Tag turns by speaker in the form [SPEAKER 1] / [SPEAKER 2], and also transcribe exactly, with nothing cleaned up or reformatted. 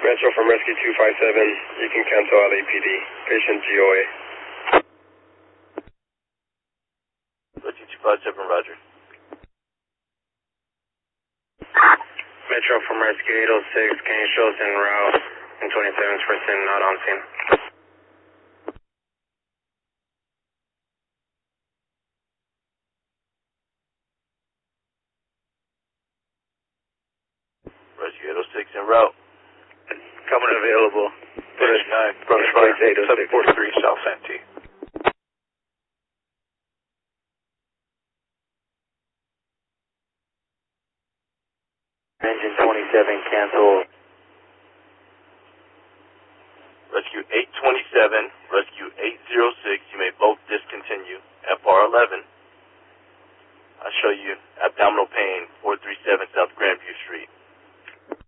[SPEAKER 1] Metro from Rescue two five seven, you can cancel L A P D. Patient G O A.
[SPEAKER 2] Rescue two five seven, roger.
[SPEAKER 3] Metro from Rescue eight oh six, can you show us en route in twenty-seven's person not on scene?
[SPEAKER 2] Rescue eight oh six en route.
[SPEAKER 3] Coming available.
[SPEAKER 2] Finish nine,
[SPEAKER 3] Brother Flight eight oh six.
[SPEAKER 2] seven four three South Santee.
[SPEAKER 3] Engine twenty-seven, cancel.
[SPEAKER 2] Rescue eight twenty-seven, Rescue eight oh six, you may both discontinue. F R eleven. I show you abdominal pain, four three seven South Grandview Street.